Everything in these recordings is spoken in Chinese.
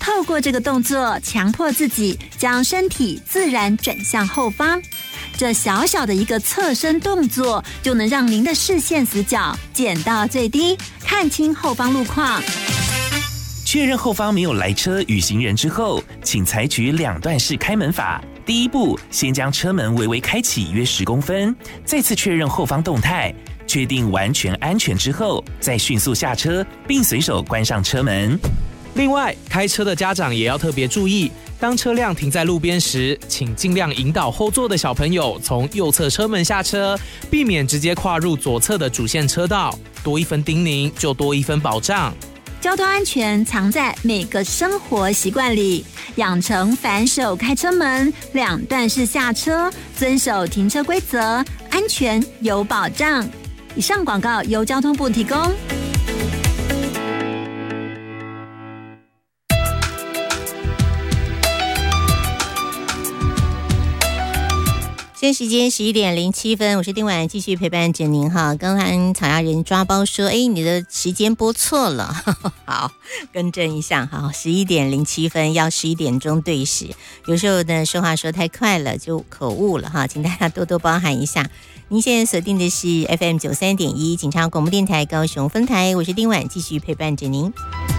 透过这个动作，强迫自己将身体自然转向后方。这小小的一个侧身动作，就能让您的视线死角减到最低，看清后方路况。 确认后方没有来车与行人之后，请采取2段式开门法。第一步，先将车门微微开启约10公分，再次确认后方动态，确定完全安全之后，再迅速下车，并随手关上车门。 另外，开车的家长也要特别注意，当车辆停在路边时，请尽量引导后座的小朋友从右侧车门下车，避免直接跨入左侧的主线车道。多一分叮咛，就多一分保障。 交通安全藏在每个生活习惯里，养成反手开车门、2段式下车，遵守停车规则，安全有保障。以上广告由交通部提供。 现在时间11点07分，我是丁婉，继续陪伴着您哈。刚才草芽人抓包说，你的时间拨错了，好，更正一下，好，11点07分要11点钟对时。有时候呢说话说太快了就口误了哈，请大家多多包涵一下。您现在锁定的是 FM 93.1警察广播电台高雄分台，我是丁婉，继续陪伴着您。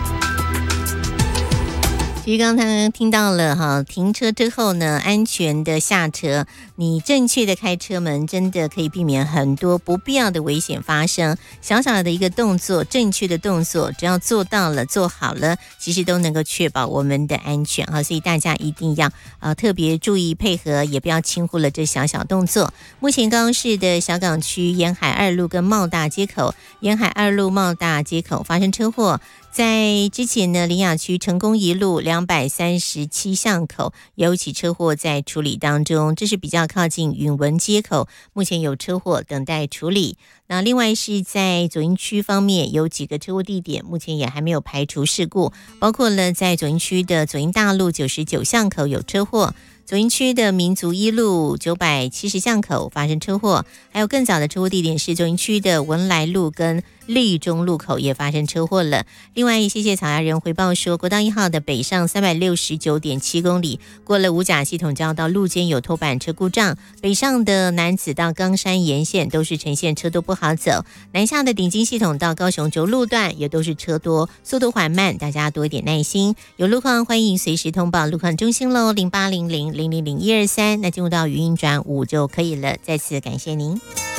其实刚刚听到了哈，停车之后呢，安全的下车，你正确的开车门，真的可以避免很多不必要的危险发生。小小的一个动作，正确的动作，只要做到了、做好了，其实都能够确保我们的安全哈。所以大家一定要特别注意配合，也不要轻忽了这小小动作。目前高雄市的小港区沿海2路跟茂大街口，沿海2路茂大街口发生车祸。在之前呢，苓雅区成功一路237巷口有一起车祸在处理当中，这是比较靠近允文街口，目前有车祸等待处理。那另外是在左营区方面有几个车祸地点，目前也还没有排除事故，包括了在左营区的左营大路99巷口有车祸，左营区的民族一路970巷口发生车祸，还有更早的车祸地点是左营区的文来路跟立中路口也发生车祸了。另外，谢谢草芽人回报说，国道1号的北上369.7公里，过了五甲系统交道路肩有拖板车故障，北上的南子到冈山沿线都是呈现车多不好走，南下的顶金系统到高雄轴路段也都是车多，速度缓慢，大家多一点耐心。有路况欢迎随时通报路况中心喽，0800000123，那进入到语音转5就可以了。再次感谢您。